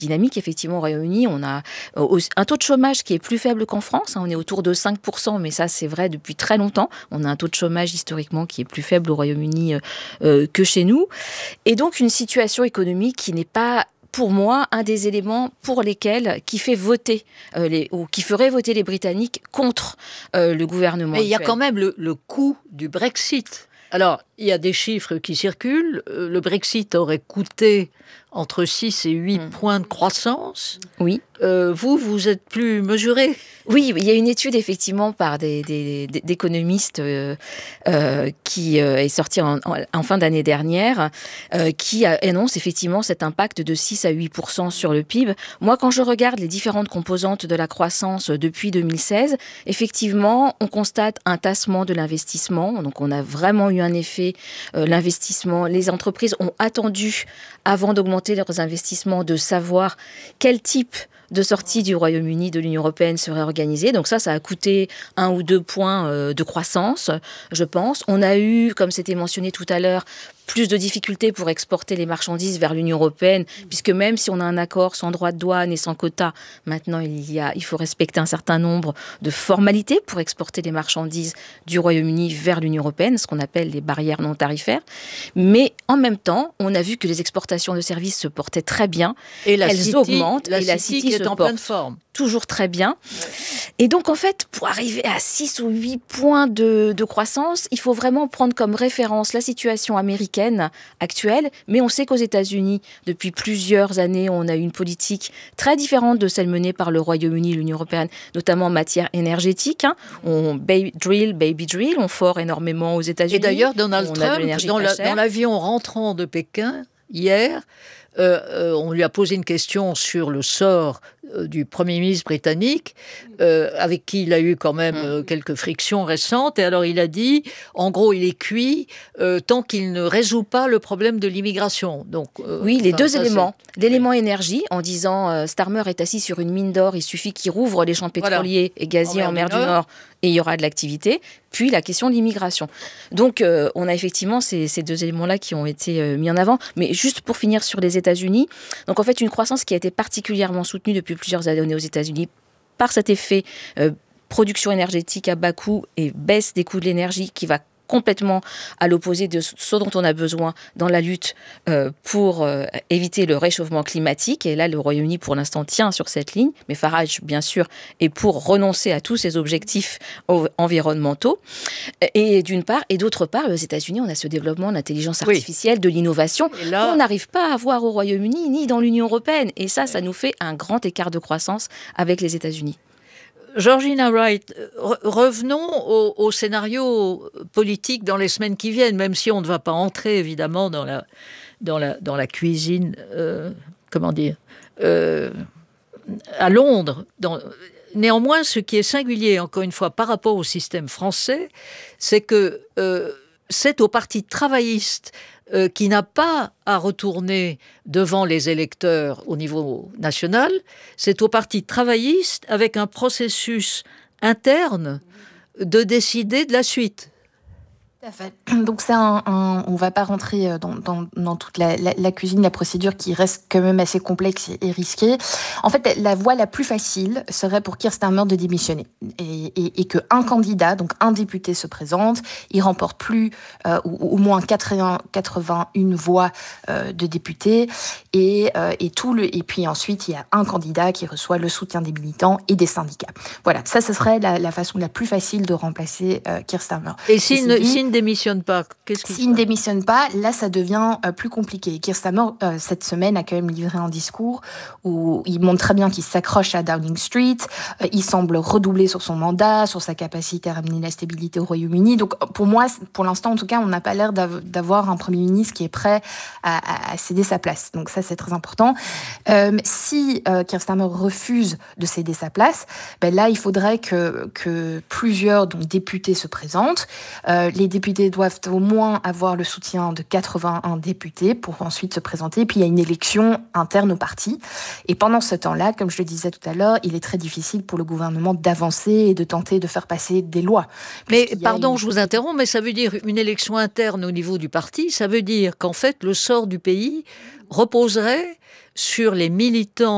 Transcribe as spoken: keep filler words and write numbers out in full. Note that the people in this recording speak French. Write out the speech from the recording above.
dynamique, effectivement, au Royaume-Uni. On a euh, un taux de chômage qui est plus faible qu'en France. Hein, on est autour de cinq pour cent, mais ça, c'est vrai depuis très longtemps. On a un taux de chômage, historiquement, qui est plus faible au Royaume-Uni euh, euh, que chez nous. Et donc, une situation économique qui n'est pas, pour moi, un des éléments pour lesquels, qui fait voter, euh, les, ou qui ferait voter les Britanniques contre euh, le gouvernement Mais il y a actuel. quand même le, le coût du Brexit. Alors, il y a des chiffres qui circulent. Le Brexit aurait coûté entre six et huit mmh. points de croissance. Oui. Euh, vous, vous êtes plus mesuré. Oui, il y a une étude effectivement par des, des, des d'économistes euh, euh, qui euh, est sortie en, en, en fin d'année dernière, euh, qui annonce effectivement cet impact de six à huit pour cent sur le P I B. Moi, quand je regarde les différentes composantes de la croissance depuis deux mille seize, effectivement, on constate un tassement de l'investissement. Donc, on a vraiment eu un effet, euh, l'investissement. Les entreprises ont attendu, avant d'augmenter leurs investissements, de savoir quel type de sortie du Royaume-Uni de l'Union européenne serait organisée. Donc ça, ça a coûté un ou deux points euh, de croissance, je pense. On a eu, comme c'était mentionné tout à l'heure, plus de difficultés pour exporter les marchandises vers l'Union européenne, puisque même si on a un accord sans droit de douane et sans quota, maintenant il, y a, il faut respecter un certain nombre de formalités pour exporter les marchandises du Royaume-Uni vers l'Union européenne, ce qu'on appelle les barrières non tarifaires. Mais en même temps, on a vu que les exportations de services se portaient très bien. Et la Elles City, augmentent. La et la City, City qui se est en porte pleine forme. Toujours très bien. Et donc, en fait, pour arriver à six ou huit points de, de croissance, il faut vraiment prendre comme référence la situation américaine actuelle. Mais on sait qu'aux États-Unis, depuis plusieurs années, on a eu une politique très différente de celle menée par le Royaume-Uni et l'Union européenne, notamment en matière énergétique. Hein. On baby drill, baby drill, on fort énormément aux États-Unis. Et d'ailleurs, Donald on Trump, dans, la, dans l'avion rentrant de Pékin, hier, Euh, euh, on lui a posé une question sur le sort euh, du Premier ministre britannique, euh, avec qui il a eu quand même euh, quelques frictions récentes. Et alors il a dit, en gros, il est cuit euh, tant qu'il ne résout pas le problème de l'immigration. Donc, euh, oui, les enfin, deux ça, éléments. C'est... L'élément oui. énergie, en disant euh, Starmer est assis sur une mine d'or, il suffit qu'il rouvre les champs pétroliers voilà. et gaziers en mer, en mer du, Nord. du Nord et il y aura de l'activité. Puis la question de l'immigration. Donc, euh, on a effectivement ces, ces deux éléments-là qui ont été euh, mis en avant. Mais juste pour finir sur les États-Unis, donc en fait, une croissance qui a été particulièrement soutenue depuis plusieurs années aux États-Unis par cet effet euh, production énergétique à bas coût et baisse des coûts de l'énergie qui va complètement à l'opposé de ce dont on a besoin dans la lutte euh, pour euh, éviter le réchauffement climatique. Et là, le Royaume-Uni, pour l'instant, tient sur cette ligne. Mais Farage, bien sûr, est pour renoncer à tous ses objectifs environnementaux. Et d'une part, et d'autre part, aux États-Unis, on a ce développement de l'intelligence artificielle, oui. de l'innovation, là... qu'on n'arrive pas à avoir au Royaume-Uni ni dans l'Union européenne. Et ça, ça nous fait un grand écart de croissance avec les États-Unis. Georgina Wright, revenons au, au scénario politique dans les semaines qui viennent, même si on ne va pas entrer évidemment dans la, dans la, dans la cuisine, euh, comment dire, euh, à Londres. Dans... Néanmoins, ce qui est singulier, encore une fois, par rapport au système français, c'est que euh, c'est au parti travailliste euh, qui n'a pas à retourner devant les électeurs au niveau national, c'est au parti travailliste, avec un processus interne, de décider de la suite. Tout à fait. Donc c'est un, un, on ne va pas rentrer dans, dans, dans toute la, la, la cuisine, la procédure qui reste quand même assez complexe et, et risquée. En fait, la voie la plus facile serait pour Keir Starmer de démissionner et, et, et qu'un candidat, donc un député, se présente, il remporte plus euh, ou au moins quatre-vingt-une voix euh, de députés et, euh, et tout le et puis ensuite il y a un candidat qui reçoit le soutien des militants et des syndicats. Voilà, ça ce serait la, la façon la plus facile de remplacer euh, Keir Starmer. Et s'il ne, s'il ne démissionne pas, qu'est-ce qu'il S'il ne démissionne pas, là, ça devient euh, plus compliqué. Keir Starmer, euh, cette semaine, a quand même livré un discours où il montre très bien qu'il s'accroche à Downing Street. Euh, il semble redoubler sur son mandat, sur sa capacité à ramener la stabilité au Royaume-Uni. Donc, pour moi, pour l'instant, en tout cas, on n'a pas l'air d'av- d'avoir un Premier ministre qui est prêt à, à, à céder sa place. Donc ça, c'est très important. Euh, si euh, Keir Starmer refuse de céder sa place, ben là, il faudrait que, que plusieurs donc, députés se présentent. Euh, les députés doivent au moins avoir le soutien de quatre-vingt-un députés pour ensuite se présenter. Puis il y a une élection interne au parti. Et pendant ce temps-là, comme je le disais tout à l'heure, il est très difficile pour le gouvernement d'avancer et de tenter de faire passer des lois. Mais pardon, une... je vous interromps, mais ça veut dire une élection interne au niveau du parti, ça veut dire qu'en fait le sort du pays reposerait sur les militants